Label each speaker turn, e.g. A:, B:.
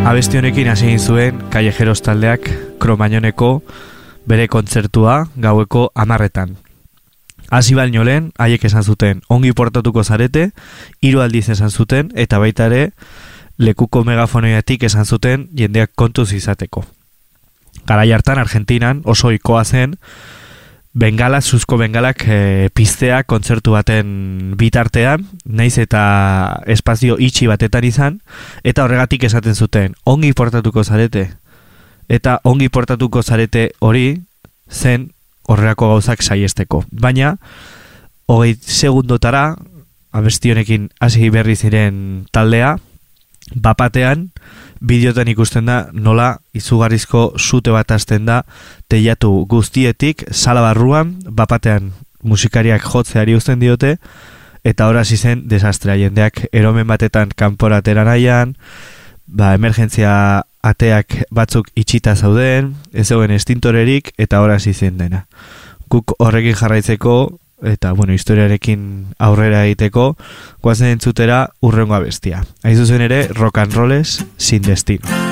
A: Abesti honekin hasi egin zuen Callejeros taldeak Kromañoneko bere kontzertua gaueko 10:00. Hasi baino lehen, haiek esan zuten, ongi portatuko zarete, 3 aldiz esan zuten, eta baita ere, lekuko megafonoiatik esan zuten jendeak kontuz izateko. Garai hartan, Argentinan oso ohikoa zen, suzko bengalak piztea kontzertu baten bitartean, naiz eta espazio itxi batetan izan, eta horregatik esaten zuten, ongi portatuko zarete. Eta ongi portatuko zarete hori zen horrelako gauzak saiesteko. Baina, 20 segundotara, abesti honekin hasi berri ziren taldea, bapatean, bideotan ikusten da nola izugarrizko sute bat hasten da teilatu guztietik, sala barruan, bapatean musikariak jotzeari uzten diote, eta hor hasi zen desastrea, jendeak eromen batetan kanpora atera nahian, emergentzia ateak batzuk itxita zauden, ez zegoen estintorerik, eta hor hasi zen dena. Guk horrekin jarraitzeko, eta, historiarekin aurrera egiteko, guazen entzutera urrengo abestia. Hain zuzen ere, rock and rolles sin destino.